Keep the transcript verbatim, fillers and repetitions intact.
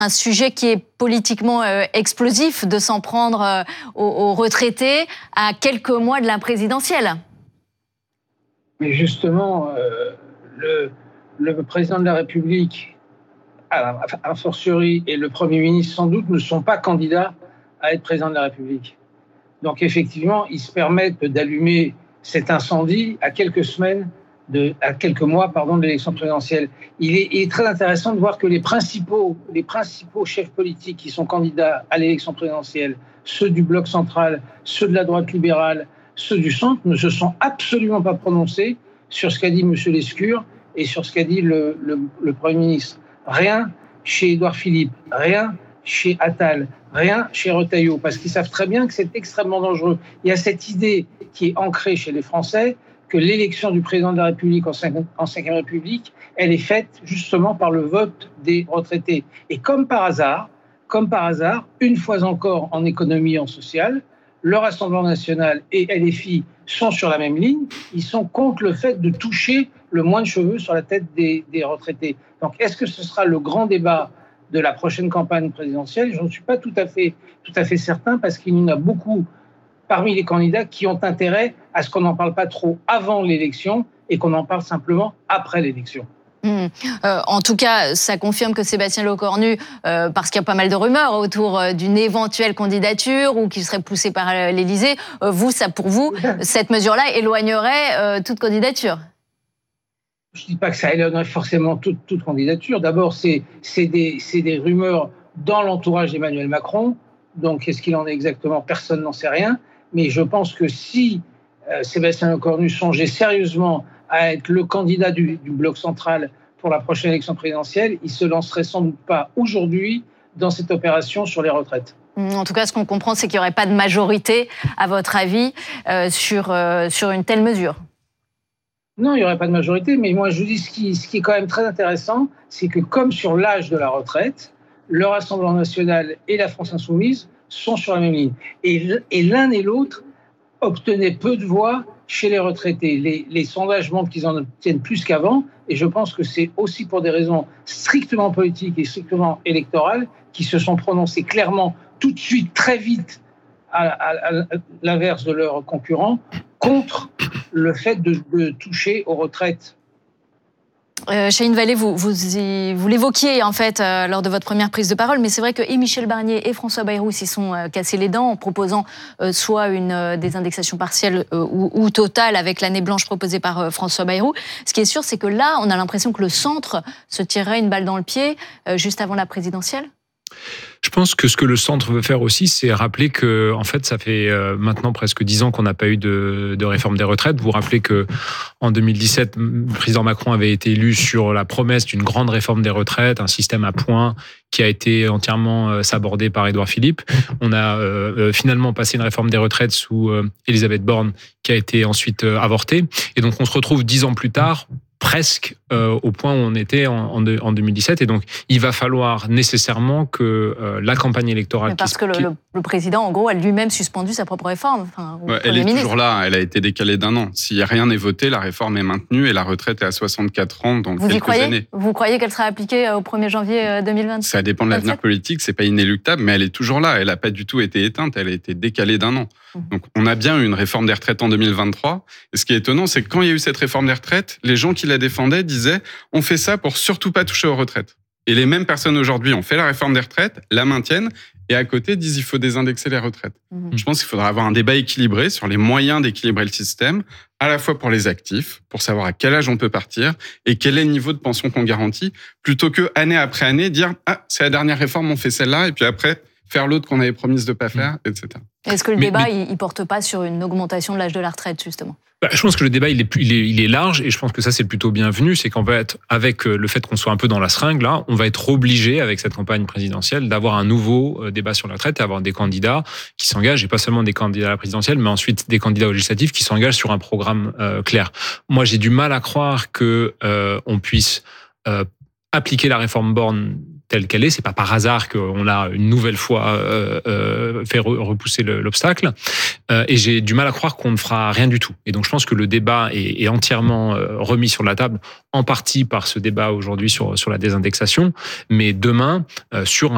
Un sujet qui est politiquement euh, explosif, de s'en prendre euh, aux, aux retraités à quelques mois de la présidentielle. Mais justement, euh, le, le président de la République, a, a fortiori, et le Premier ministre sans doute ne sont pas candidats à être président de la République. Donc effectivement, ils se permettent d'allumer cet incendie à quelques semaines, de, à quelques mois pardon, de l'élection présidentielle. Il est, il est très intéressant de voir que les principaux, les principaux chefs politiques qui sont candidats à l'élection présidentielle, ceux du bloc central, ceux de la droite libérale, ceux du centre, ne se sont absolument pas prononcés sur ce qu'a dit M. Lescure et sur ce qu'a dit le, le, le Premier ministre. Rien chez Édouard Philippe, rien chez Attal, rien chez Retailleau, parce qu'ils savent très bien que c'est extrêmement dangereux. Il y a cette idée qui est ancrée chez les Français que l'élection du président de la République en cinquième République, elle est faite justement par le vote des retraités. Et comme par hasard, comme par hasard, une fois encore en économie et en social, le Rassemblement national et L F I sont sur la même ligne. Ils sont contre le fait de toucher le moins de cheveux sur la tête des, des retraités. Donc, est-ce que ce sera le grand débat de la prochaine campagne présidentielle? Je ne suis pas tout à fait, tout à fait certain, parce qu'il y en a beaucoup parmi les candidats qui ont intérêt à ce qu'on n'en parle pas trop avant l'élection et qu'on en parle simplement après l'élection. Mmh. Euh, en tout cas, ça confirme que Sébastien Lecornu, euh, parce qu'il y a pas mal de rumeurs autour euh, d'une éventuelle candidature ou qu'il serait poussé par euh, l'Élysée, euh, vous, ça pour vous, cette mesure-là éloignerait euh, toute candidature? Je ne dis pas que ça éloignerait forcément toute, toute candidature. D'abord, c'est, c'est, des, c'est des rumeurs dans l'entourage d'Emmanuel Macron. Donc, qu'est-ce qu'il en est exactement? Personne n'en sait rien. Mais je pense que si euh, Sébastien Lecornu songeait sérieusement à être le candidat du, du bloc central pour la prochaine élection présidentielle, il ne se lancerait sans doute pas aujourd'hui dans cette opération sur les retraites. En tout cas, ce qu'on comprend, c'est qu'il n'y aurait pas de majorité, à votre avis, euh, sur, euh, sur une telle mesure. Non, il n'y aurait pas de majorité, mais moi je vous dis ce qui, ce qui est quand même très intéressant, c'est que comme sur l'âge de la retraite, le Rassemblement national et la France insoumise sont sur la même ligne. Et, et l'un et l'autre obtenaient peu de voix chez les retraités. Les, les sondages montrent qu'ils en obtiennent plus qu'avant, et je pense que c'est aussi pour des raisons strictement politiques et strictement électorales qu'ils se sont prononcés clairement tout de suite, très vite, à, à, à l'inverse de leurs concurrents, contre le fait de, de toucher aux retraites. Euh, Chahine Vallée, vous, vous, vous l'évoquiez en fait euh, lors de votre première prise de parole, mais c'est vrai que et Michel Barnier et François Bayrou s'y sont euh, cassés les dents en proposant euh, soit une euh, désindexation partielle euh, ou, ou totale avec l'année blanche proposée par euh, François Bayrou. Ce qui est sûr, c'est que là, on a l'impression que le centre se tirerait une balle dans le pied euh, juste avant la présidentielle. Je pense que ce que le centre veut faire aussi, c'est rappeler que, en fait, ça fait euh, maintenant presque dix ans qu'on n'a pas eu de, de réforme des retraites. Vous vous rappelez que en deux mille dix-sept, le président Macron avait été élu sur la promesse d'une grande réforme des retraites, un système à points qui a été entièrement euh, sabordé par Édouard Philippe. On a euh, finalement passé une réforme des retraites sous euh, Elisabeth Borne, qui a été ensuite euh, avortée. Et donc, on se retrouve dix ans plus tard, presque euh, au point où on était en, en, de, en deux mille dix-sept. Et donc, il va falloir nécessairement que euh, la campagne électorale... Mais parce qui, que le, qui... le, le président, en gros, a lui-même suspendu sa propre réforme. Enfin, ouais, elle est ministre. Toujours là, elle a été décalée d'un an. Si rien n'est voté, la réforme est maintenue et la retraite est à soixante-quatre ans dans Vous quelques y croyez années. Vous croyez qu'elle sera appliquée au premier janvier deux mille vingt-sept? Ça dépend de l'avenir politique, c'est pas inéluctable, mais elle est toujours là. Elle n'a pas du tout été éteinte, elle a été décalée d'un an. Mmh. Donc, on a bien eu une réforme des retraites en deux mille vingt-trois. Et ce qui est étonnant, c'est que quand il y a eu cette réforme des retraites, les gens qui la défendaient disaient « on fait ça pour surtout pas toucher aux retraites ». Et les mêmes personnes aujourd'hui ont fait la réforme des retraites, la maintiennent, et à côté disent il faut désindexer les retraites. Mmh. Je pense qu'il faudra avoir un débat équilibré sur les moyens d'équilibrer le système, à la fois pour les actifs, pour savoir à quel âge on peut partir, et quel est le niveau de pension qu'on garantit, plutôt que année après année dire « ah, c'est la dernière réforme, on fait celle-là », et puis après faire l'autre qu'on avait promis de ne pas faire, mmh. et cetera. Est-ce que le mais, débat, mais... il ne porte pas sur une augmentation de l'âge de la retraite, justement? Bah, je pense que le débat, il est, il, est, il est large, et je pense que ça, c'est plutôt bienvenu. C'est qu'en fait, avec le fait qu'on soit un peu dans la seringue, là, on va être obligé, avec cette campagne présidentielle, d'avoir un nouveau débat sur la retraite et avoir des candidats qui s'engagent, et pas seulement des candidats à la présidentielle, mais ensuite des candidats aux législatives qui s'engagent sur un programme euh, clair. Moi, j'ai du mal à croire que euh, on puisse euh, appliquer la réforme Borne telle qu'elle est. C'est pas par hasard qu'on a une nouvelle fois euh, euh, fait repousser le, l'obstacle. Euh, et j'ai du mal à croire qu'on ne fera rien du tout. Et donc, je pense que le débat est, est entièrement euh, remis sur la table, en partie par ce débat aujourd'hui sur, sur la désindexation, mais demain, euh, sur un